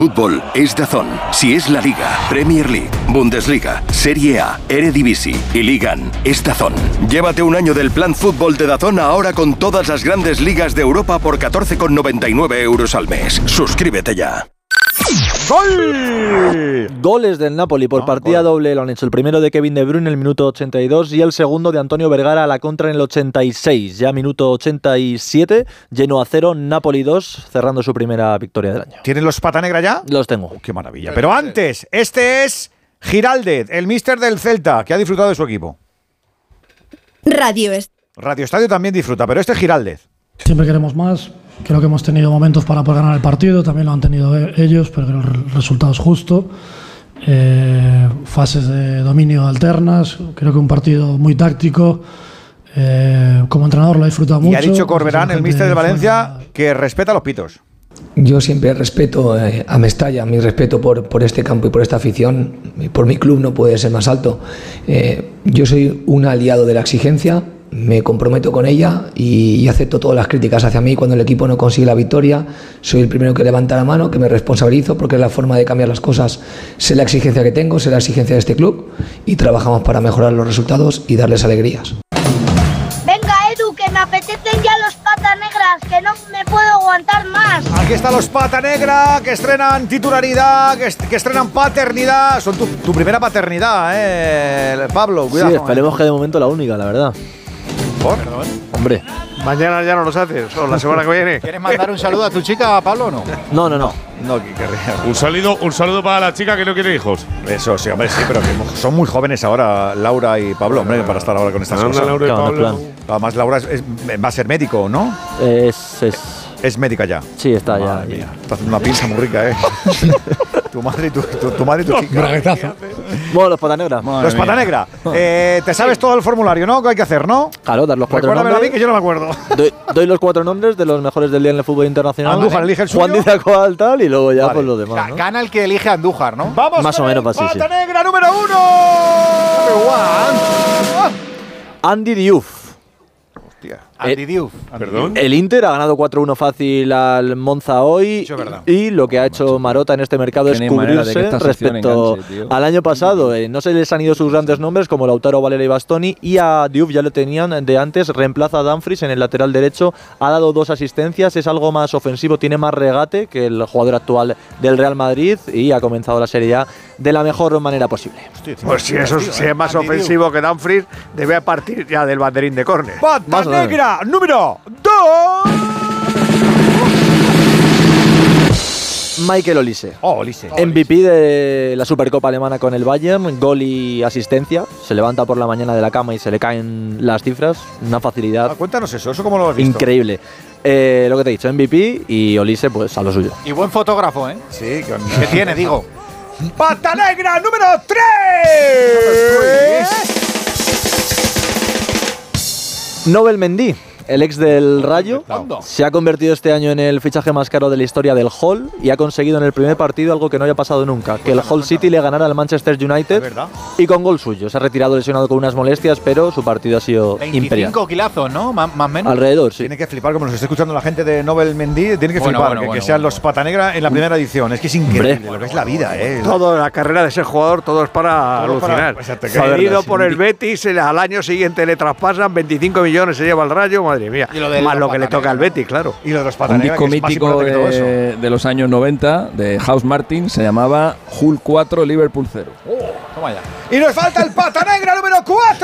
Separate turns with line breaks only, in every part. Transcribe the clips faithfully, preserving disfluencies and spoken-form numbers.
Fútbol es DAZN. Si es la Liga, Premier League, Bundesliga, Serie A, Eredivisie y Ligan, es DAZN. Llévate un año del plan fútbol de DAZN ahora con todas las grandes ligas de Europa por catorce con noventa y nueve euros al mes. Suscríbete ya.
¡Gol! Goles del Napoli por no, partida gol. doble lo han hecho. El primero de Kevin De Bruyne en el minuto ochenta y dos y el segundo de Antonio Vergara a la contra en el ochenta y seis. Ya minuto ochenta y siete, Genoa cero, Napoli dos, cerrando su primera victoria del año.
¿Tienes los pata negra ya?
Los tengo.
Oh, ¡qué maravilla! Pero antes, este es Giraldez, el míster del Celta, que ha disfrutado de su equipo.
Radio Est-
Radio Estadio también disfruta, pero este es Giraldez.
Siempre queremos más. Creo que hemos tenido momentos para poder ganar el partido, también lo han tenido ellos, pero creo que el resultado es justo. Eh, fases de dominio alternas, creo que un partido muy táctico. Eh, como entrenador lo he disfrutado mucho.
Y ha dicho Corberán, el míster de Valencia, fuera... que respeta los pitos.
Yo siempre respeto eh, a Mestalla, mi respeto por, por este campo y por esta afición, y por mi club no puede ser más alto. Eh, yo soy un aliado de la exigencia. Me comprometo con ella y, y acepto todas las críticas hacia mí cuando el equipo no consigue la victoria. Soy el primero que levanta la mano, que me responsabilizo porque es la forma de cambiar las cosas. Sé la exigencia que tengo, sé la exigencia de este club y trabajamos para mejorar los resultados y darles alegrías.
Venga, Edu, que me apetecen ya los pata negras, que no me puedo aguantar más.
Aquí están los pata negra, que estrenan titularidad, que, est- que estrenan paternidad. Son tu, tu primera paternidad, eh, Pablo. Cuidado.
Sí, esperemos eh. que de momento la única, la verdad.
¿Por? Perdón.
Hombre.
Mañana ya no los haces, o la semana que viene.
¿Quieres mandar un saludo a tu chica, Pablo, o no?
No, no, no.
No, que querría.
Un saludo, un saludo para la chica que no quiere hijos.
Eso, sí, hombre, sí, pero que son muy jóvenes ahora, Laura y Pablo, hombre, para estar ahora con estas
Anda,
cosas.
Laura y
Claro,
Pablo.
Además, Laura es, es, va a ser médico, ¿no?
Es, es,
Es médica ya.
sí, está ya.
Madre mía, está haciendo una pinza muy rica, ¿eh? tu madre y tu, tu, tu madre y tu chica.
Braguetazo.
Bueno, los pata negras.
Los pata negra. Eh, te sabes todo el formulario, ¿no? ¿Qué hay que hacer, no?
Claro, dar los cuatro
Recuérdamelo a mí
nombres.
que yo no me acuerdo.
Doy, doy los cuatro nombres de los mejores del día en el fútbol internacional.
Andújar elige el suyo.
Juan Díaz Coal, tal, y luego ya
Vale.
pues los demás, ¿no?
Gana el que elige a Andújar, ¿no?
Vamos
Más
con
o menos
el
así, sí.
pata negra número uno.
Andy Diouf.
Andy Diouf.
Perdón.
El Inter ha ganado cuatro uno fácil al Monza hoy.
Eso es verdad.
Y lo que ha hecho Marota en este mercado es cubrirse respecto al año pasado. Eh, no se les han ido sus grandes nombres como Lautaro, Valera y Bastoni. Y a Diouf ya lo tenían de antes. Reemplaza a Dumfries en el lateral derecho. Ha dado dos asistencias. Es algo más ofensivo. Tiene más regate que el jugador actual del Real Madrid. Y ha comenzado la Serie A de la mejor manera posible.
Pues si eso si es más ofensivo que Dumfries, debe partir ya del banderín de córner.
Pata negra número dos.
Michael Olise.
Oh, Olise.
M V P de la Supercopa Alemana con el Bayern, gol y asistencia. Se levanta por la mañana de la cama y se le caen las cifras. Una facilidad
Ah, cuéntanos eso, ¿eso cómo lo has visto?
increíble. Eh, lo que te he dicho, M V P y Olise pues a lo suyo.
Y buen fotógrafo, ¿eh?
Sí, con...
Que tiene, digo.
¡Pata negra número tres!
Nobel Mendy, el ex del Rayo, se ha convertido este año en el fichaje más caro de la historia del Hull y ha conseguido en el primer partido algo que no haya pasado nunca, que el Hull City le ganara al Manchester United y con gol suyo. Se ha retirado lesionado con unas molestias, pero su partido ha sido imperial.
veinticinco kilazos, ¿no? Más o menos.
Alrededor, sí.
Tiene que flipar, como nos está escuchando la gente de Nobel Mendy, tiene que
Bueno,
flipar
bueno,
que,
bueno,
que sean
bueno,
los pata negra en la primera edición. Es que es increíble Hombre. lo que es la vida, ¿eh?
Toda la carrera de ser jugador, todo es para
Todo para-
alucinar.
exacto, que-
Cedido por el Betis, el- al año siguiente le traspasan, veinticinco millones se lleva el Rayo, madre mía.
Y lo de
Más
los
lo que le
pata
toca al
negra,
Betis, claro.
Y lo de los pata
Un
negra,
disco
que es más
mítico
importante que todo eso.
de, de los años noventa de House Martin se llamaba Hull cuatro, Liverpool cero.
Toma ya.
Y nos falta el pata negra número cuatro.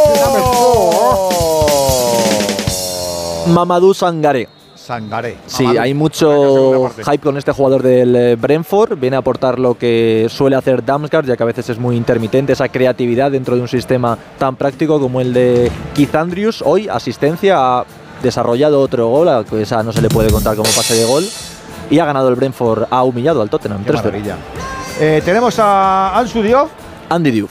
Mamadou Sangaré.
Sangaré.
Sí,
Amadou.
hay
Segunda
mucho
parte.
hype con este jugador del eh, Brentford. Viene a aportar lo que suele hacer Damsgaard, ya que a veces es muy intermitente esa creatividad dentro de un sistema tan práctico como el de Keith Andrews. Hoy, asistencia, ha desarrollado otro gol, a que esa no se le puede contar como pase de gol. Y ha ganado el Brentford, ha humillado al Tottenham.
Qué
tres cero.
maravilla. Eh, tenemos a Ansu Diouf.
Andy Diouf.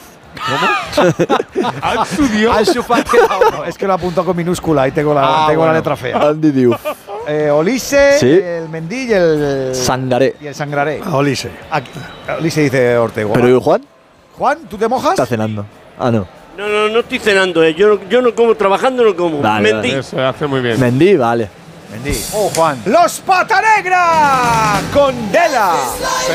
Ansu Diouf.
Ansu Fati.
No, es que lo apunto con minúscula y tengo la,
Ah,
tengo
bueno.
la letra fea.
Andy Diouf.
Eh, Olise,
Sí.
el Mendy y el
Sangaré.
y el Sangaré.
A Olise.
Aquí, Olise dice Ortega.
¿Pero y Juan?
Juan, ¿tú te mojas?
Está cenando. Ah, no.
No, no, no estoy cenando, eh. yo, no, yo no como, trabajando no como.
Vale,
Mentí.
Eso hace muy bien.
Mendy, vale.
Mendy.
Oh, Juan.
Los Pata Negra con Dela.